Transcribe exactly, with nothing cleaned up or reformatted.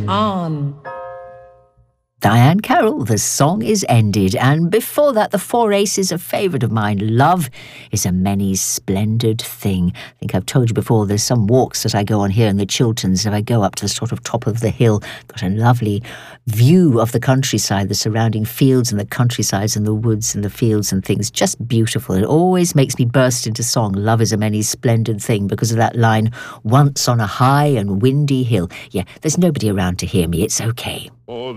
On. Diane Carroll, the song is ended. And before that, the Four Aces, a favourite of mine. Love is a many splendid thing. I think I've told you before, there's some walks that I go on here in the Chilterns. If I go up to the sort of top of the hill, got a lovely view of the countryside, the surrounding fields and the countrysides and the woods and the fields and things. Just beautiful. It always makes me burst into song. Love is a many splendid thing, because of that line, once on a high and windy hill. Yeah, there's nobody around to hear me. It's okay.